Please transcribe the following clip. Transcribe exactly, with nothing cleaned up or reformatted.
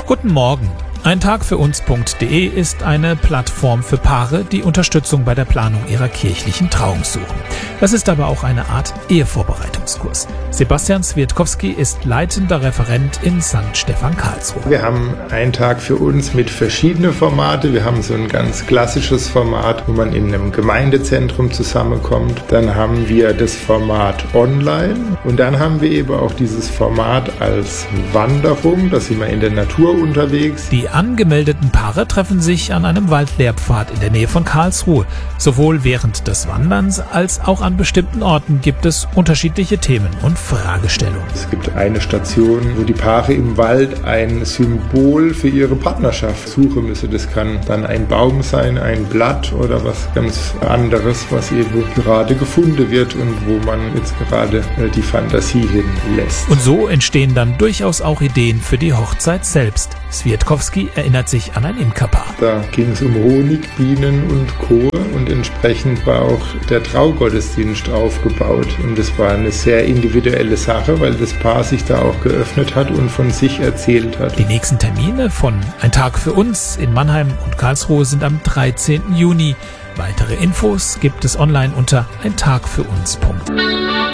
Guten Morgen. ein Tag für uns punkt de ist eine Plattform für Paare, die Unterstützung bei der Planung ihrer kirchlichen Trauung suchen. Das ist aber auch eine Art Ehevorbereitungskurs. Sebastian Swiertkowski ist leitender Referent in Sankt Stephan Karlsruhe. Wir haben einen Tag für uns mit verschiedenen Formaten. Wir haben so ein ganz klassisches Format, wo man in einem Gemeindezentrum zusammenkommt. Dann haben wir das Format online und dann haben wir eben auch dieses Format als Wanderung. Da sind wir in der Natur unterwegs. Die angemeldeten Paare treffen sich an einem Waldlehrpfad in der Nähe von Karlsruhe. Sowohl während des Wanderns als auch an bestimmten Orten gibt es unterschiedliche Themen und Fragestellungen. Es gibt eine Station, wo die Paare im Wald ein Symbol für ihre Partnerschaft suchen müssen. Das kann dann ein Baum sein, ein Blatt oder was ganz anderes, was eben gerade gefunden wird und wo man jetzt gerade die Fantasie hinlässt. Und so entstehen dann durchaus auch Ideen für die Hochzeit selbst. Swiertkowski erinnert sich an ein Imkerpaar. Da ging es um Honig, Bienen und Co. und entsprechend war auch der Traugottesdienst aufgebaut. Und das war eine sehr individuelle Sache, weil das Paar sich da auch geöffnet hat und von sich erzählt hat. Die nächsten Termine von Ein Tag für uns in Mannheim und Karlsruhe sind am dreizehnten Juni. Weitere Infos gibt es online unter ein tag für uns punkt de.